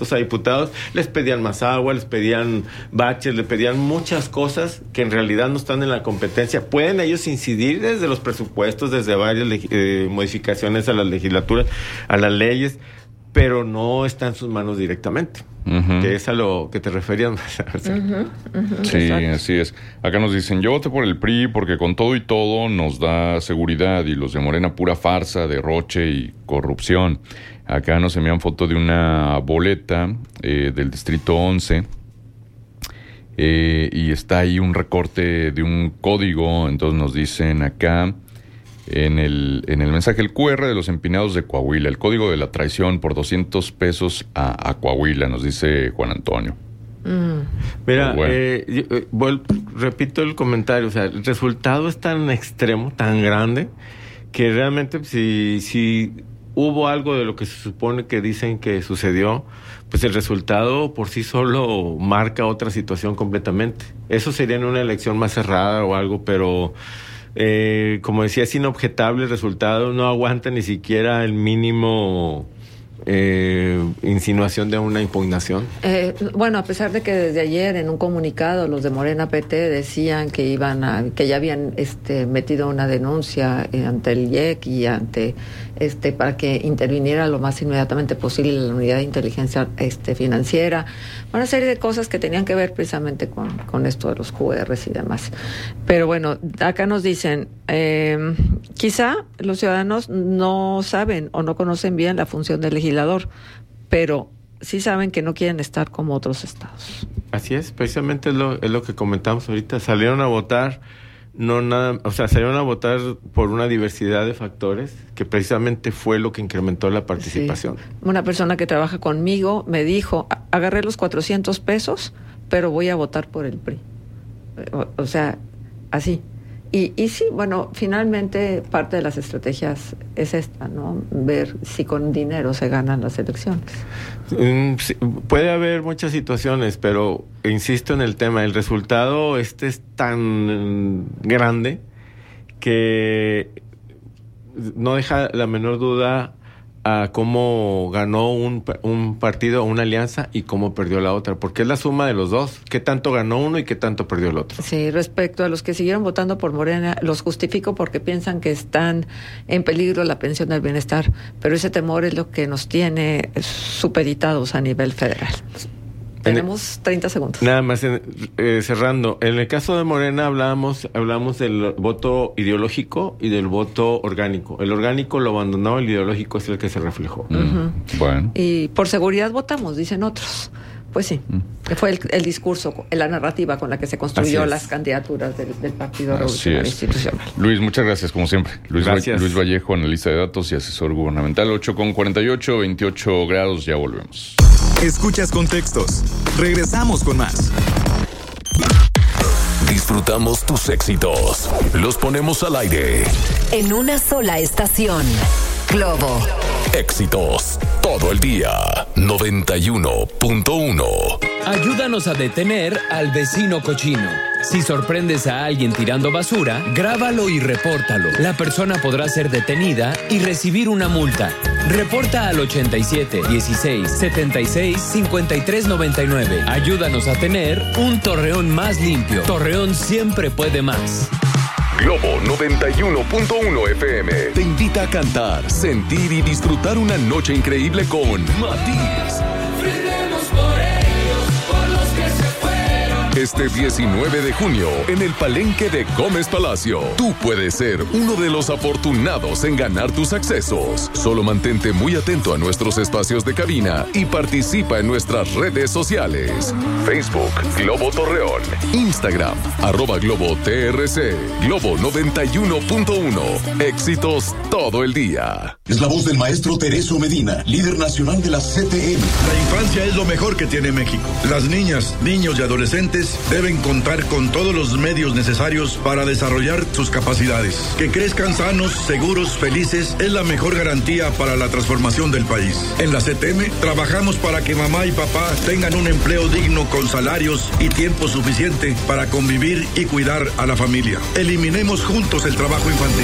a diputados, les pedían más agua, les pedían baches, les pedían muchas cosas que en realidad no están en la competencia. Pueden ellos incidir desde los presupuestos, desde varias modificaciones a las legislaturas, a las leyes, pero no está en sus manos directamente. Que es a lo que te referías. Sí, exacto. Así es. Acá nos dicen, yo voté por el PRI porque con todo y todo nos da seguridad, y los de Morena pura farsa, derroche y corrupción. Acá nos envían foto de una boleta del Distrito 11 y está ahí un recorte de un código. Entonces nos dicen acá en el mensaje, el QR de los empinados de Coahuila, el código de la traición por $200 a Coahuila, nos dice Juan Antonio. Mira, bueno. Repito el comentario, o sea, el resultado es tan extremo, tan grande, que realmente si hubo algo de lo que se supone que dicen que sucedió, pues el resultado por sí solo marca otra situación completamente. Eso sería en una elección más cerrada o algo, pero como decía, es inobjetable el resultado, no aguanta ni siquiera el mínimo insinuación de una impugnación. Bueno, a pesar de que desde ayer en un comunicado los de Morena PT decían que que ya habían metido una denuncia ante el IEC y ante para que interviniera lo más inmediatamente posible la unidad de inteligencia financiera, una serie de cosas que tenían que ver precisamente con esto de los QRs y demás. Pero bueno, acá nos dicen, quizá los ciudadanos no saben o no conocen bien la función del legislador, pero sí saben que no quieren estar como otros estados. Así es, precisamente es lo que comentamos ahorita. Salieron a votar, salieron a votar por una diversidad de factores que precisamente fue lo que incrementó la participación. Sí. Una persona que trabaja conmigo me dijo, agarré los $400, pero voy a votar por el PRI. O sea, así. Y sí, bueno, finalmente parte de las estrategias es esta, ¿no? Ver si con dinero se ganan las elecciones. Sí, puede haber muchas situaciones, pero insisto en el tema, el resultado es tan grande que no deja la menor duda a cómo ganó un partido o una alianza y cómo perdió la otra, porque es la suma de los dos, qué tanto ganó uno y qué tanto perdió el otro. Sí, respecto a los que siguieron votando por Morena, los justifico porque piensan que están en peligro la pensión del bienestar, pero ese temor es lo que nos tiene supeditados a nivel federal. Tenemos 30 segundos. Nada más, cerrando. En el caso de Morena hablamos del voto ideológico y del voto orgánico. El orgánico lo abandonó, el ideológico es el que se reflejó. Bueno. Y por seguridad votamos, dicen otros. Pues sí, fue el discurso, la narrativa con la que se construyó las candidaturas del Partido Revolucionario Institucional. Luis, muchas gracias, como siempre. Luis Vallejo, analista de datos y asesor gubernamental. 8:48, 28 grados, ya volvemos. Escuchas Contextos. Regresamos con más. Disfrutamos tus éxitos. Los ponemos al aire. En una sola estación. Globo. Éxitos. Todo el día. 91.1. Ayúdanos a detener al vecino cochino. Si sorprendes a alguien tirando basura, grábalo y repórtalo. La persona podrá ser detenida y recibir una multa. Reporta al 87 16 76 53 99. Ayúdanos a tener un Torreón más limpio. Torreón siempre puede más. Globo 91.1 FM te invita a cantar, sentir y disfrutar una noche increíble con Matiz. Brindemos por ellos, por los que se fueron. Este 19 de junio, en el Palenque de Gómez Palacio, tú puedes ser uno de los afortunados en ganar tus accesos. Solo mantente muy atento a nuestros espacios de cabina y participa en nuestras redes sociales. Facebook, Globo Torreón. Instagram, @GloboTRC. Globo 91.1. Éxitos todo el día. Es la voz del maestro Teresio Medina, líder nacional de la CTM. La infancia es lo mejor que tiene México. Las niñas, niños y adolescentes deben contar con todos los medios necesarios para desarrollar sus capacidades. Que crezcan sanos, seguros, felices es la mejor garantía para la transformación del país. En la CTM trabajamos para que mamá y papá tengan un empleo digno con salarios y tiempo suficiente para convivir y cuidar a la familia. Eliminemos juntos el trabajo infantil.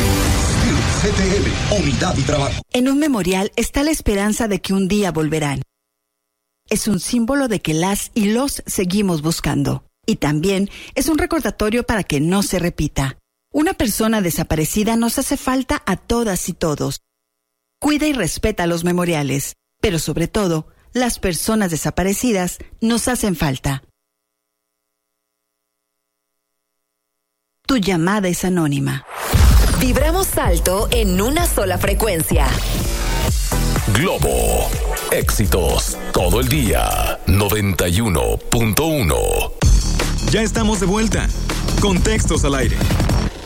CTM, unidad y trabajo. En un memorial está la esperanza de que un día volverán. es un símbolo de que las y los seguimos buscando. Y también es un recordatorio para que no se repita. Una persona desaparecida nos hace falta a todas y todos. Cuida y respeta los memoriales, pero sobre todo, las personas desaparecidas nos hacen falta. Tu llamada es anónima. Vibramos alto en una sola frecuencia. Globo. Éxitos todo el día. 91.1. Ya estamos de vuelta. Contextos al aire.